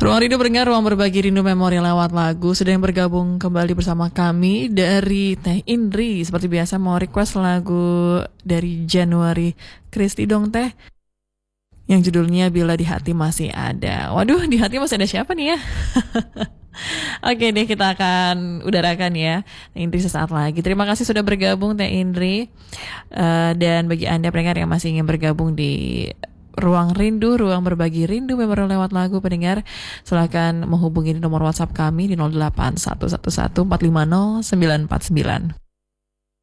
Ruang Rindu pendengar, ruang berbagi rindu memori lewat lagu. Sudah yang bergabung kembali bersama kami dari Teh Indri. Seperti biasa mau request lagu dari Januari Kristi dong Teh, yang judulnya Bila di Hati Masih Ada. Waduh, di hati masih ada siapa nih ya? Oke deh, kita akan udarakan ya Teh Indri sesaat lagi. Terima kasih sudah bergabung Teh Indri. Dan bagi Anda pendengar yang masih ingin bergabung di Ruang Rindu, ruang berbagi rindu memori lewat lagu, pendengar silakan menghubungi nomor WhatsApp kami di 08111450949.